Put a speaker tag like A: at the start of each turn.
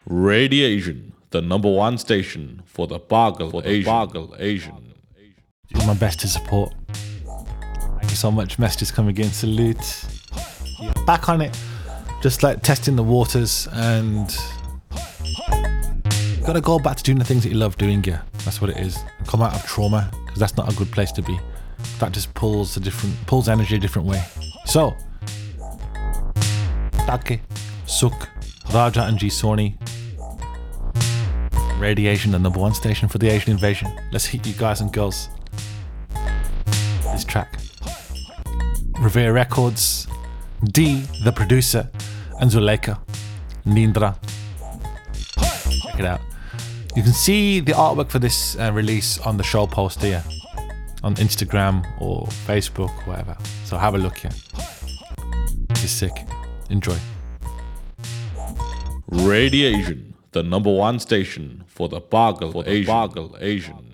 A: Radiation, the number one station for the Bagal Asian.
B: Do my best to support. Thank you so much. Messages coming in. Salute. Yeah, back on it. Just like testing the waters, and you gotta go back to doing the things that you love doing. Yeah, that's what it is. Come out of trauma, because that's not a good place to be. That just pulls energy a different way. So, Take, Suk, Raja and G Sony. Radiation, the number one station for the Asian invasion. Let's hit you guys and girls. This track. Revere Records, D, the producer, and Zuleika, Nindra. Check it out. You can see the artwork for this release on the show post here, on Instagram or Facebook, or whatever. So have a look here. It's sick. Enjoy.
A: Radiation, the number one station for the Bagal Asian.